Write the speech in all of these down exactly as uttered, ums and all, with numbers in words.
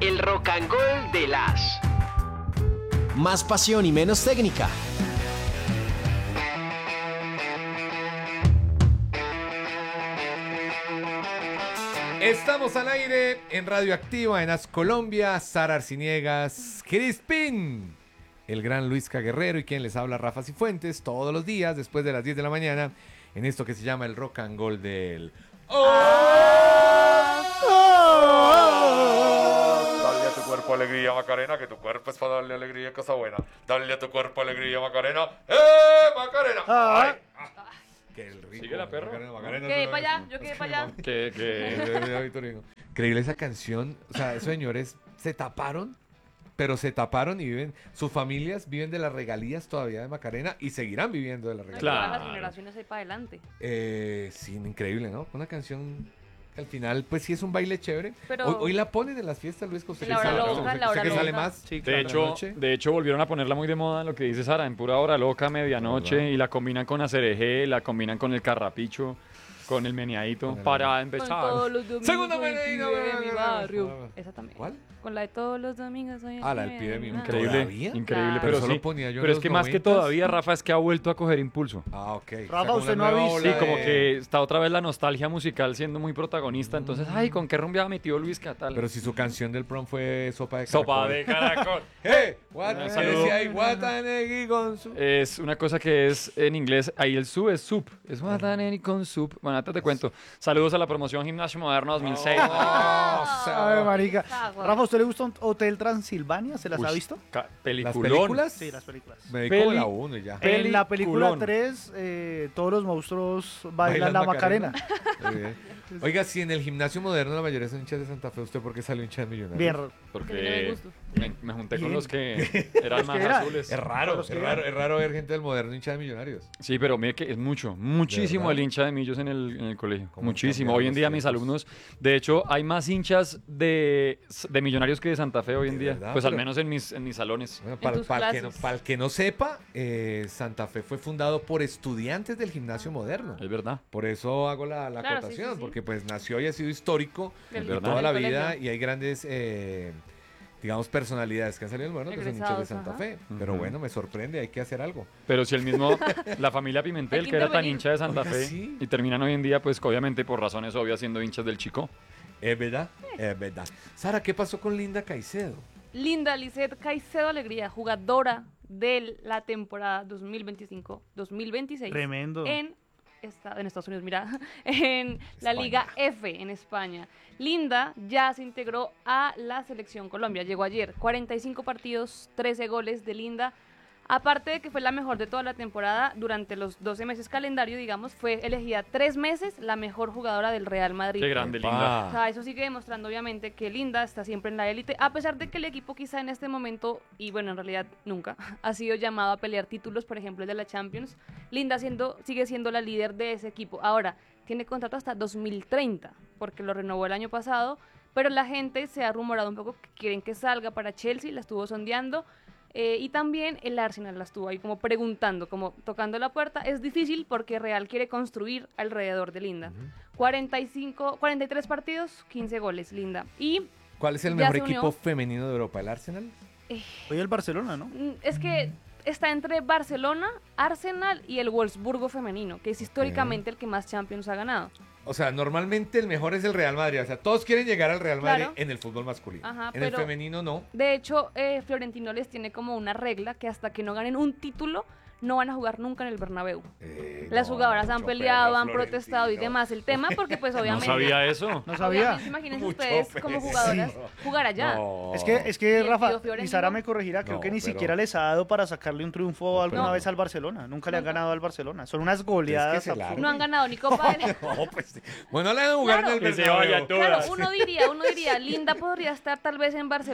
El Rock and Roll de las. Más pasión y menos técnica. Estamos al aire en Radioactiva, en As Colombia, Sara Arciniegas, Crispin, el gran Luisca Guerrero y quien les habla, Rafa Cifuentes, todos los días después de las diez de la mañana en esto que se llama el Rock and Roll del... ¡Oh! Dale a tu cuerpo alegría, Macarena, que tu cuerpo es para darle alegría, cosa buena. Dale a tu cuerpo alegría, Macarena. ¡Eh, Macarena! ¡Ay! Qué rico. Sigue la perra. Macarena, Macarena, Quedé no, para allá, no, yo quedé es para allá. Que, que... Increíble esa canción. O sea, esos señores se taparon, pero se taparon y viven, sus familias viven de las regalías todavía de Macarena y seguirán viviendo de las regalías. Claro. Las generaciones ahí para adelante. Eh, sí, increíble, ¿no? Una canción que al final, pues sí es un baile chévere. Pero- Hoy, hoy la ponen en las fiestas, Luis, usted La que hora sabe, loca, usted- la usted hora que sale loca. más. Sí, de de la hecho, noche. de hecho volvieron a ponerla muy de moda en lo que dice Sara, en pura hora loca, medianoche, ¿Verdad? y la combinan con Acerejé, la combinan con el carrapicho, con el meneadito, Con el- para Con empezar. todos los domingos. Segunda soy el meneína, pibe de bla, mi bla, bla. barrio. Esa también. ¿Cuál? Con la de todos los domingos soy el Ah, la pibe del pibe de mi barrio. Increíble, ¿Todavía? increíble, Claro. pero, Pero solo sí, ponía yo en pero es los que más que noventas. todavía, Rafa, es que ha vuelto a coger impulso. Ah, ok. Rafa, Sacó usted una no ha nueva visto- ola Sí, como de- que está otra vez la nostalgia musical siendo muy protagonista, entonces, ay, ¿con qué rumbeaba mi tío Luis? ¿Qué tal? Pero si su canción del prom fue Sopa de Sopa Caracol. de caracol. ¡Eh! What, Un ¿qué saludo. decía ahí? Guatanegui con su... Es una cosa que es en inglés, ahí el sub es sub, es Guataneri con sub. Bueno, ahorita te cuento. Saludos a la promoción Gimnasio Moderno dos mil seis. Oh, Ay, marica. Agua. Rafa, ¿a usted le gusta un Hotel Transilvania? ¿Se las Uy, ha visto? ca- ¿Las Peliculón. películas? Sí, las películas. Me di como Peli- la uno y ya. Peliculón. En la película tres, eh, todos los monstruos bailan la Macarena. Muy bien. Oiga, si en el gimnasio moderno la mayoría son hinchas de Santa Fe, ¿usted por qué salió hincha de Millonarios? Bien. Porque tiene Porque gusto. me, me junté con Bien. los que eran más que eran. azules. Es raro, Los es que raro, eran. es raro ver gente del moderno hincha de Millonarios. Sí, pero mire que es mucho, muchísimo ¿Verdad? el hincha de Millos en el, en el colegio. ¿Cómo han Muchísimo. cambiado Hoy en los día mis tiempos? alumnos, de hecho, hay más hinchas de, de Millonarios que de Santa Fe hoy en ¿De día. verdad? Pues al Pero- menos en mis, en mis salones. Bueno, En para, tus para el que no, clases. para el que no sepa, eh, Santa Fe fue fundado por estudiantes del gimnasio moderno. Es verdad. Por eso hago la, la Claro, sí, acotación, sí, sí. porque pues nació y ha sido histórico Del- y verdad. toda la del vida colegio. y hay grandes, eh, digamos, personalidades que han salido del moderno que son hinchas de Egresados, Santa ajá. Fe. Pero Ujú. bueno, me sorprende, hay que hacer algo. Pero si el mismo, la familia Pimentel, Hay que que era tan intervenir. hincha de Santa Oiga, Fe, sí. y terminan hoy en día, pues obviamente por razones obvias siendo hinchas del Chico. Es verdad, es verdad. Sara, ¿qué pasó con Linda Caicedo? Linda Lisette Caicedo Alegría, jugadora de la temporada dos mil veinticinco dos mil veintiséis. Tremendo. En, esta- en Estados Unidos, mira, en la España. Liga F en España. Linda ya se integró a la Selección Colombia, llegó ayer, cuarenta y cinco partidos, trece goles de Linda. Aparte de que fue la mejor de toda la temporada, durante los doce meses calendario, digamos, fue elegida tres meses la mejor jugadora del Real Madrid. Qué grande, Epa. linda. O sea, eso sigue demostrando obviamente que Linda está siempre en la élite, a pesar de que el equipo quizá en este momento, y bueno, en realidad nunca, ha sido llamado a pelear títulos, por ejemplo el de la Champions. Linda siendo, sigue siendo la líder de ese equipo. Ahora, tiene contrato hasta dos mil treinta, porque lo renovó el año pasado, pero la gente se ha rumorado un poco que quieren que salga para Chelsea, la estuvo sondeando. Eh, y también el Arsenal la estuvo ahí como preguntando, como tocando la puerta. Es difícil porque Real quiere construir alrededor de Linda. cuarenta y cinco, cuarenta y tres partidos, quince goles, Linda. Y ¿Cuál es el Ya mejor se unió. equipo femenino de Europa? ¿El Arsenal? Hoy el Barcelona, ¿no? mm, es que está entre Barcelona, Arsenal y el Wolfsburgo femenino, que es históricamente el que más Champions ha ganado. O sea, normalmente el mejor es el Real Madrid. O sea, todos quieren llegar al Real Madrid Claro. en el fútbol masculino. Ajá, en el pero- femenino no. De hecho, eh, Florentino les tiene como una regla que hasta que no ganen un título, no van a jugar nunca en el Bernabéu. Eh, Las no, jugadoras han mucho peleado, perro, han protestado y Florentino. demás el tema, porque pues No obviamente... sabía eso. No sabía. Obviamente, imagínense Mucho ustedes como perro. jugadoras Sí. jugar allá. No. Es que, es que el Rafa, tío Fiorentino- y Sara me corregirá, creo No, que ni pero- siquiera les ha dado para sacarle un triunfo alguna No. vez al Barcelona. Nunca le han Nunca. ganado al Barcelona. Son unas goleadas. se largue. absurdas. No han ganado ni Copa del... No, pues sí. Bueno, le van a jugar Claro. en el Que se vaya Bernabéu. todo. Claro, Todas. uno diría, uno diría, Linda podría estar tal vez en Barcelona,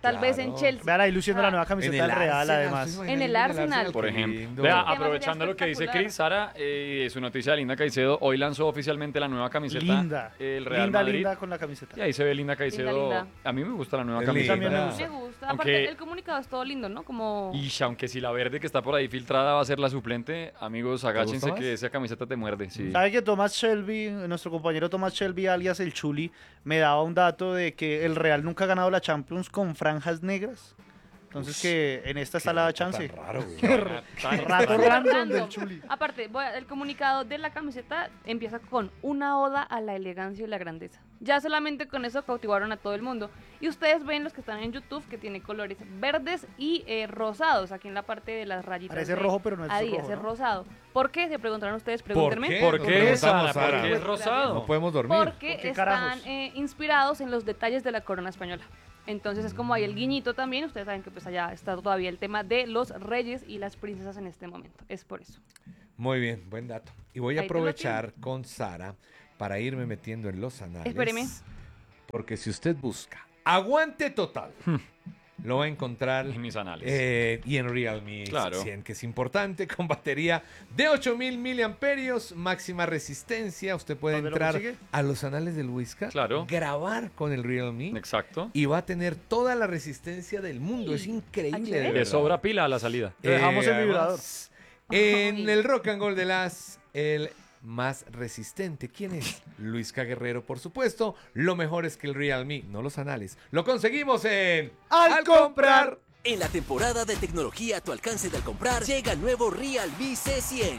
Tal vez en Claro. Chelsea. Vean ahí luciendo Ah, la nueva camiseta del Real, además. En el Arsenal. Por qué ejemplo. lindo. Vea, El tema sería aprovechando lo que dice espectacular. Cris, Sara, eh, su noticia de Linda Caicedo, hoy lanzó oficialmente la nueva camiseta. Linda. El Real linda, Madrid. linda con la camiseta. Y ahí se ve Linda Caicedo. Linda, linda. A mí me gusta la nueva Es camiseta. linda. Me gusta. gusta. Aunque- Aparte, el comunicado es todo lindo, ¿no? Como... Y aunque si la verde que está por ahí filtrada va a ser la suplente, amigos, agáchense más? que esa camiseta te muerde. Sí. ¿Sabe que Thomas Shelby, nuestro compañero Thomas Shelby, alias el Chuli, me daba un dato de que el Real nunca ha ganado la Champions con franjas negras? Entonces que en esta está la chance. Tan raro, güey. Tan Rato extraño. random Random. del Chuli. Aparte, voy a- el comunicado de la camiseta empieza con una oda a la elegancia y la grandeza. Ya solamente con eso cautivaron a todo el mundo. Y ustedes ven los que están en YouTube que tiene colores verdes y eh, rosados aquí en la parte de las rayitas. Parece de rojo, pero no es Adidas, rojo, es ¿no? rosado. ¿Por qué? Se preguntaron ustedes, ¿Por pregúntenme. qué? ¿Por Nos qué, preguntamos, Sara? ¿Por Sara. qué es rosado? No podemos dormir. Porque ¿Por qué están carajos? eh, inspirados en los detalles de la corona española. Entonces es como hay el guiñito también. Ustedes saben que pues allá está todavía el tema de los reyes y las princesas en este momento. Es por eso. Muy bien, buen dato. Y voy a Ahí te lo aprovechar con Sara para irme metiendo en los anales. Espéreme. Porque si usted busca aguante total, lo va a encontrar En mis anales. eh, y en Realme Claro. cien, que es importante, con batería de ocho mil miliamperios, máxima resistencia. Usted puede ¿Dónde lo entrar consigue? a los anales del Whisca, Claro. grabar con el Realme Exacto. y va a tener toda la resistencia del mundo. Es increíble. de Le Le verdad. sobra pila a la salida. Le dejamos el además, En Ay. el Rock and Roll de las, el más resistente. ¿Quién es? Luis K. Guerrero, por supuesto. Lo mejor es que el Realme, no los anales, lo conseguimos en Al comprar. En la temporada de tecnología a tu alcance de al comprar, llega el nuevo Realme C cien.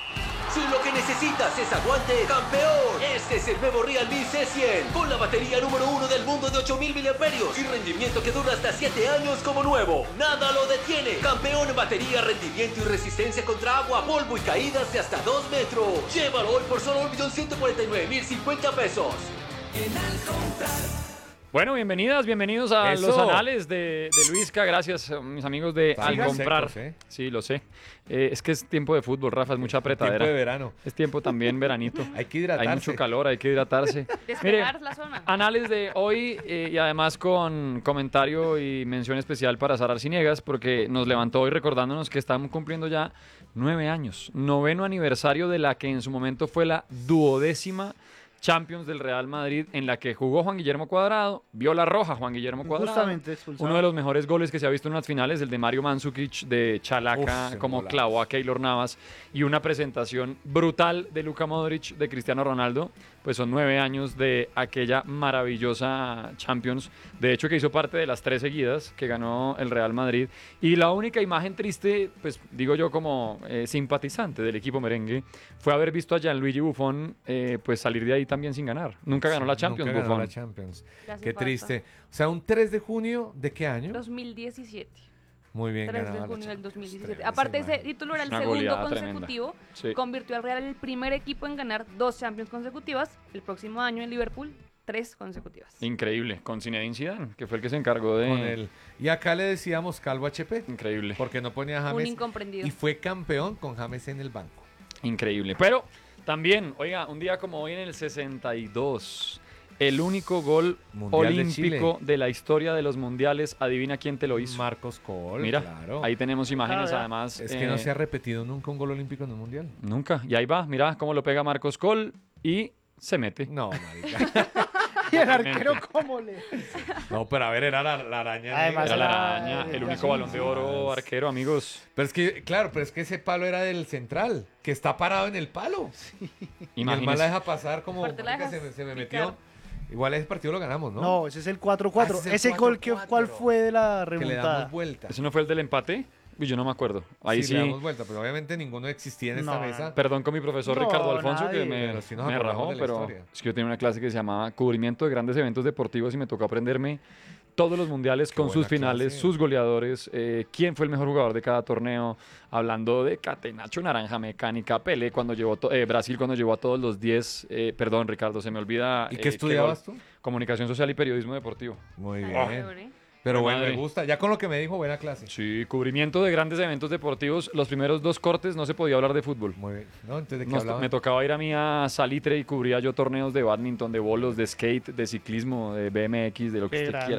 Si lo que necesitas es aguante, campeón, este es el nuevo Realme C cien. Con la batería número uno del mundo de ocho mil miliamperios y rendimiento que dura hasta siete años como nuevo. Nada lo detiene. Campeón en batería, rendimiento y resistencia contra agua, polvo y caídas de hasta dos metros. Llévalo hoy por solo un millón ciento cuarenta y nueve mil cincuenta pesos. En Al comprar. Bueno, bienvenidas, bienvenidos a Eso. los anales de, de Luisca. Gracias, eh, mis amigos de Al Sigan Comprar. secos, ¿eh? Sí, lo sé. Eh, es que es tiempo de fútbol, Rafa, es mucha Tiempo de apretadera. verano. Es tiempo también veranito. Hay que hidratarse. Hay mucho calor, hay que hidratarse. Despejar la zona. Anales de hoy eh, y además con comentario y mención especial para Sara Arciniegas porque nos levantó hoy recordándonos que estamos cumpliendo ya nueve años, noveno aniversario de la que en su momento fue la duodécima Champions del Real Madrid en la que jugó Juan Guillermo Cuadrado, vio la roja Juan Guillermo Cuadrado. Justamente expulsado. Uno de los mejores goles que se ha visto en unas finales, el de Mario Mandzukic de Chalaca, Uf, se como volaba. clavó a Keylor Navas, y una presentación brutal de Luka Modric, de Cristiano Ronaldo. Pues son nueve años de aquella maravillosa Champions, de hecho que hizo parte de las tres seguidas que ganó el Real Madrid. Y la única imagen triste, pues digo yo como eh, simpatizante del equipo merengue, fue haber visto a Gianluigi Buffon eh, pues salir de ahí también sin ganar. Nunca ganó la Champions, Nunca ganó Buffon. la Champions. Le hace Qué falta. triste. O sea, un tres de junio, ¿de qué año? dos mil diecisiete. Muy bien tres de ganaba la junio del Champions. dos mil diecisiete. Tremenda Aparte, ese imagen. título era el Una segundo goleada tremenda. consecutivo. Sí. Convirtió al Real en el primer equipo en ganar dos Champions consecutivas. El próximo año en Liverpool, tres consecutivas. Increíble, con Zinedine Zidane, que fue el que se encargó de... Con él. Y acá le decíamos Calvo H P, Increíble, porque no ponía a Un James. incomprendido. Y fue campeón con James en el banco. increíble. Pero también, oiga, un día como hoy en el sesenta y dos, el único gol Mundial de olímpico Chile. de, la historia de los mundiales, adivina quién te lo hizo. Marcos Col, Mira, claro. ahí tenemos imágenes Ah, ya. además. Es que eh, no se ha repetido nunca un gol olímpico en un mundial. Nunca, y ahí va, mira cómo lo pega Marcos Col y se mete. No, marica. Y el arquero, ¿cómo le...? No, pero a ver, era la, la araña. Además, negra. Era la era- araña, el era único así. balón de oro arquero, amigos. Pero es que, claro, pero es que ese palo era del central, que está parado en el palo. Y el mal la Imagínese. deja pasar como Aparte la marica, dejas se, me- se me picar. metió. Igual ese partido lo ganamos, ¿no? No, ese es el cuatro cuatro. Ah, ese es el Ese gol, que, cuatro ¿cuál cuatro. fue de la Que le remontada? damos vuelta. ¿Ese no fue el del empate? Uy, yo no me acuerdo. Ahí sí, sí, le damos vuelta, pero obviamente ninguno existía en esta No, mesa. perdón con mi profesor No, Ricardo Alfonso que nadie. me, Pero sí nos me acordamos rajó, de la pero historia. es que yo tenía una clase que se llamaba Cubrimiento de Grandes Eventos Deportivos y me tocó aprenderme todos los mundiales Qué con sus buena finales, clase. sus goleadores, eh, quién fue el mejor jugador de cada torneo, hablando de Catenacho, Naranja Mecánica, Pelé cuando llevó, to- eh, Brasil cuando llevó a todos los diez, eh, perdón Ricardo, se me olvida. ¿Y eh, qué estudiabas gol. tú? Comunicación Social y Periodismo Deportivo. Muy Ay, bien. chévere. Pero Qué bueno, madre. me gusta. Ya con lo que me dijo, buena clase. Sí, cubrimiento de grandes eventos deportivos. Los primeros dos cortes no se podía hablar de fútbol. Muy bien. ¿No? Entonces, ¿de qué Nos- hablaban? me tocaba ir a mí a Salitre y cubría yo torneos de badminton, de bolos, de skate, de ciclismo, de B M X, de lo que Qué usted grande. quiera.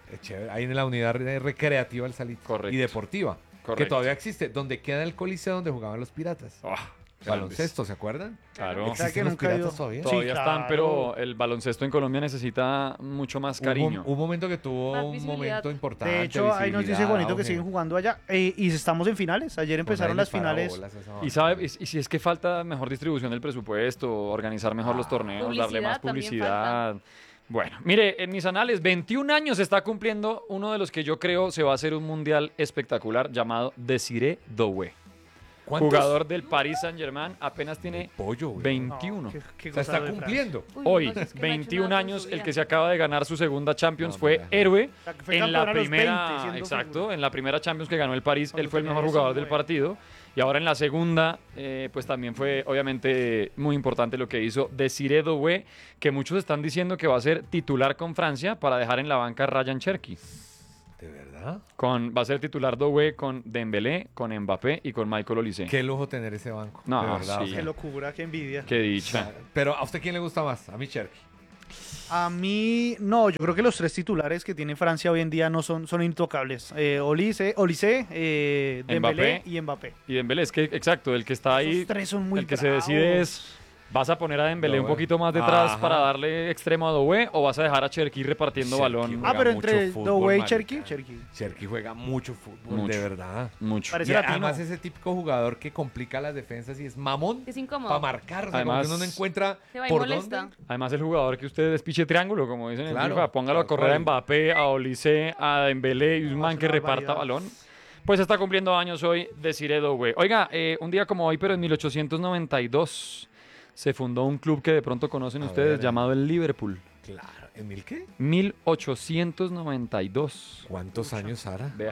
Es chévere. Ahí en la unidad re- recreativa del Salitre. Correcto. Y deportiva. Correcto. Que todavía existe. Donde queda el coliseo donde jugaban los piratas. Oh, Baloncesto, ¿se acuerdan? Claro. O sea, que ¿Existen los nunca he ido. piratas todavía? Sí, Todavía claro. están, pero el baloncesto en Colombia necesita mucho más cariño. Hubo un momento que tuvo Más un visibilidad. momento importante. De hecho, ahí nos dice visibilidad, Juanito que auge. siguen jugando allá. Eh, y estamos en finales. Ayer Pues empezaron nadie las le para finales. bolas a esa Y, vaina. sabe, y, y si es que falta mejor distribución del presupuesto, organizar mejor los torneos, darle más Publicidad también publicidad. Bueno, mire, en mis anales, veintiún años está cumpliendo uno de los que yo creo se va a hacer un mundial espectacular llamado Desiré Doué. ¿Cuántos? Jugador del Paris Saint-Germain, apenas tiene Pollo, güey. veintiuno. Qué- qué O sea, cosa está de cumpliendo. Uy, Hoy, no, si es que no ha hecho veintiún nada por años, su el vida. que se acaba de ganar su segunda Champions No, fue mira. héroe sea, que fue en campeón la a los primera, veinte, siendo exacto, figura. en la primera Champions que ganó el París, Cuando él fue el tenía mejor jugador del diecinueve. partido. Y ahora en la segunda, eh, pues también fue obviamente muy importante lo que hizo Desiré Doué, que muchos están diciendo que va a ser titular con Francia para dejar en la banca a Ryan Cherki. ¿De verdad? Con, va a ser titular Doué con Dembélé, con Mbappé y con Michael Olise. Qué lujo tener ese banco. No, de verdad. sí. o sea. Qué locura, qué envidia. Qué dicha. Pero ¿a usted quién le gusta más? A mí Cherky. A mí, no, yo creo que los tres titulares que tiene Francia hoy en día no son, son intocables. Eh, Olise, Olise eh, Dembélé Mbappé. y Mbappé. Y Dembélé, es que, exacto, el que está ahí, Esos tres son muy el que se bravos. decide es, ¿vas a poner a Dembélé un Doué. poquito más detrás Ajá. para darle extremo a Doué o vas a dejar a Cherki repartiendo Cherki balón? juega Ah, pero mucho entre fútbol, Doué y marica. Cherki, Cherki. Cherky juega mucho fútbol, Mucho. de verdad. Mucho. Parece Y latino. además ese típico jugador que complica las defensas y es mamón Es incómodo. para marcar. O sea, Además- como que uno no encuentra Se va y por molesta. dónde. Además, el jugador que usted despiche triángulo, como dicen en Claro, FIFA, póngalo a tal correr a cual. Mbappé, a Olise, a Dembélé y un No, man es que una reparta barbaridad. balón. Pues está cumpliendo años hoy Desiré Doué. Oiga, eh, un día como hoy, pero en mil ochocientos noventa y dos, se fundó un club que de pronto conocen A ustedes ver, eh. llamado el Liverpool. Claro. ¿En mil qué? mil ochocientos noventa y dos. ¿Cuántos años, Sara? Vea.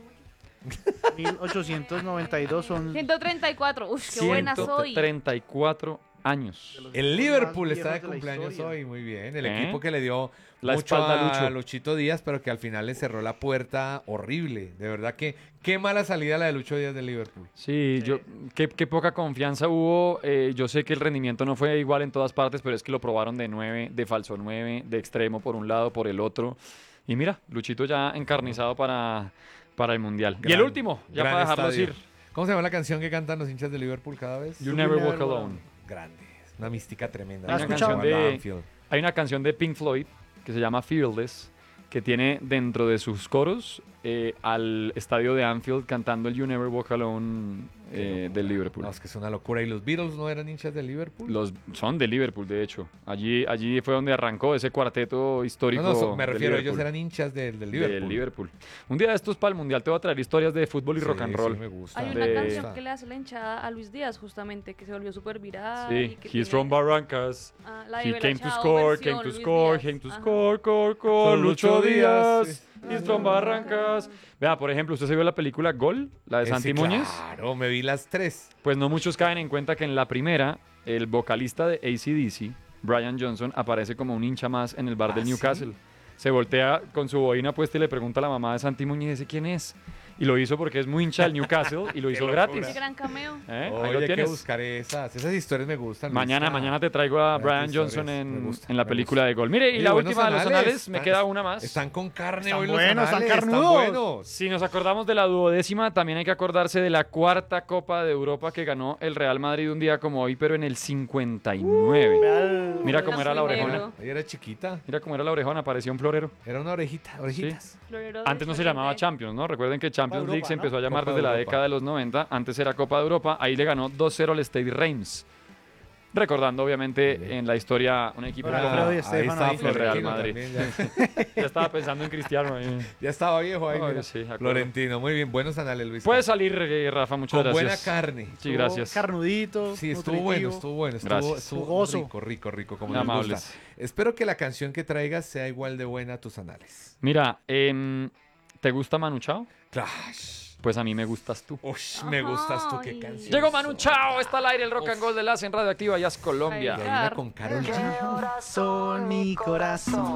mil ochocientos noventa y dos son... ciento treinta y cuatro. Uf, qué buena soy. ciento treinta y cuatro años. El Más Liverpool está de viejos de la cumpleaños historia. hoy, muy bien. El ¿Eh? equipo que le dio La mucho espalda a a Lucho. Luchito Díaz, pero que al final le cerró la puerta horrible. De verdad que qué mala salida la de Lucho Díaz del Liverpool. Sí, yo, qué, qué poca confianza hubo. Eh, yo sé que el rendimiento no fue igual en todas partes, pero es que lo probaron de nueve, de falso nueve, de extremo por un lado, por el otro. Y mira, Luchito ya encarnizado para, para el Mundial. y el Gran- último, ya gran para dejarlos estadio. ir. ¿Cómo se llama la canción que cantan los hinchas de Liverpool cada vez? You Never Walk Alone. Grande. Es una mística tremenda. ¿La has La escuchado? banda De- Anfield. Hay una canción de Pink Floyd que se llama Fearless, que tiene dentro de sus coros eh, al estadio de Anfield cantando el You Never Walk Alone eh, del Liverpool. No, es que es una locura. ¿Y los Beatles no eran hinchas de Liverpool? Los, son de Liverpool, de hecho. Allí, allí fue donde arrancó ese cuarteto histórico. No, no, so- me de refiero, ellos Liverpool. eran hinchas del, del De Liverpool. Liverpool. Un día de estos para el Mundial te voy a traer historias de fútbol y Sí, rock and sí, roll. me gusta. Hay una de- canción que le hace la hinchada a Luis Díaz, justamente, que se volvió súper viral. Sí, y que he's tiene- from Barrancas. Ah, la de He Bella came to Ciao, score, versión came to Luis score, Díaz. came to Ajá. score, score, Con con Lucho Lucho Díaz. Díaz. He's from Barrancas. Vea, por ejemplo, ¿usted se vio la película Gol? La de Eh, Santi sí, Muñez. Claro, me vi las tres. Pues no muchos caen en cuenta que en la primera, el vocalista de A C D C, Brian Johnson, aparece como un hincha más en el bar ¿Ah, del sí? Newcastle. Se voltea con su boina puesta y le pregunta a la mamá de Santi Muñez y dice quién es. Y lo hizo porque es muy hincha del Newcastle y lo hizo locura. gratis. Ese gran cameo. ¿Eh? Ahí Oye, lo hay que tienes. buscar esas. Esas historias me gustan. Mañana, Luisca. mañana te traigo a Grandes Brian historias, Johnson me en, gusta, en la me película gusta. de Gol. Mire, y Oye, la buenos última de los anales, anales, me están- queda una más. Están con carne Están hoy los buenos, están anales, carnudos. buenos. Si nos acordamos de la duodécima, también hay que acordarse de la cuarta Copa de Europa que ganó el Real Madrid un día como hoy, pero en el cincuenta y nueve. Ve al- Mira cómo era la Blanco y orejona. negro. Ella era chiquita. Mira cómo era la orejona, parecía un florero. Era una orejita, orejitas. Florero Antes no se de llamaba Chorrente. Champions, ¿no? Recuerden que Champions Europa, League se ¿no? empezó a llamar Copa desde de la Europa. década de los noventa. Antes era Copa de Europa. Ahí le ganó dos cero al Stade Reims. Recordando, obviamente, en la historia un equipo Hola, como... Alfredo Di ahí Stéfano estaba ahí. El Real Florentino Madrid. también, ya, Ya estaba pensando en Cristiano ahí. ya estaba viejo ahí. Ay, mira. sí, de acuerdo. Florentino, muy bien. Buenos anales, Luis. Puede salir, eh, Rafa, muchas Con buena gracias. carne. Sí, gracias. Carnudito. Sí, estuvo nutritivo. bueno, estuvo bueno. Estuvo, Gracias. estuvo Jugoso. rico, rico, rico, como Muy nos amables. gusta. Espero que la canción que traigas sea igual de buena a tus anales. Mira, em, ¿te gusta Manu Chao? Clash. Pues a mí me gustas tú. Ush, me gustas tú, qué Ay. canción. Llegó Manu Chao, está al aire el rock and roll de las en Radioactiva, Jazz Y Colombia. hay una con Karol G. Corazón, mi corazón.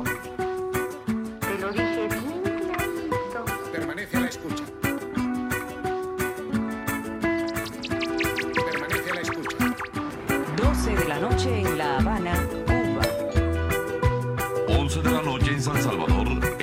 Te lo dije bien clarito. Permanece a la escucha. Permanece a la escucha. doce de la noche en La Habana, Cuba. once de la noche en San Salvador,